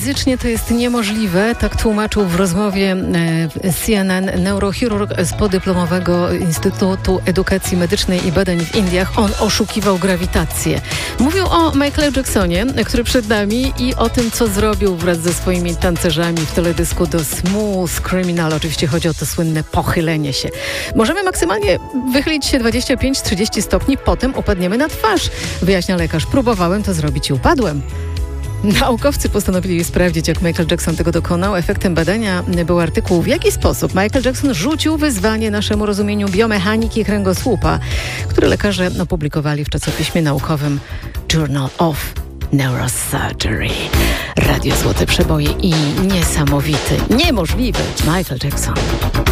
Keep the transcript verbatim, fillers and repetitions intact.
fizycznie to jest niemożliwe, tak tłumaczył w rozmowie C N N neurochirurg z podyplomowego Instytutu Edukacji Medycznej i Badań w Indiach. On oszukiwał grawitację. Mówił o Michaelu Jacksonie, który przed nami, i o tym, co zrobił wraz ze swoimi tancerzami w teledysku do Smooth Criminal. Oczywiście chodzi o to słynne pochylenie się. Możemy maksymalnie wychylić się dwadzieścia pięć trzydzieści stopni, potem upadniemy na twarz, wyjaśnia lekarz. Próbowałem to zrobić i upadłem. Naukowcy postanowili sprawdzić, jak Michael Jackson tego dokonał. Efektem badania był artykuł, w jaki sposób Michael Jackson rzucił wyzwanie naszemu rozumieniu biomechaniki kręgosłupa, który lekarze opublikowali w czasopiśmie naukowym Journal of Neurosurgery. Radio Złote Przeboje i niesamowity, niemożliwy Michael Jackson.